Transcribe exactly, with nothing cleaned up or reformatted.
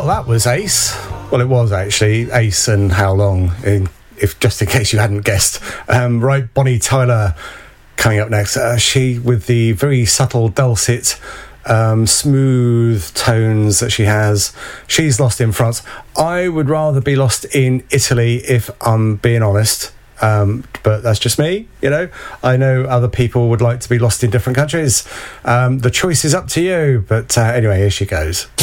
Well, that was Ace. Well, it was actually Ace and How Long, in, if just in case you hadn't guessed. Um, right, Bonnie Tyler coming up next. Uh, she, with the very subtle, dulcet, um, smooth tones that she has. She's lost in France. I would rather be lost in Italy, if I'm being honest. Um, but that's just me, you know. I know other people would like to be lost in different countries. Um, the choice is up to you. But uh, anyway, here she goes.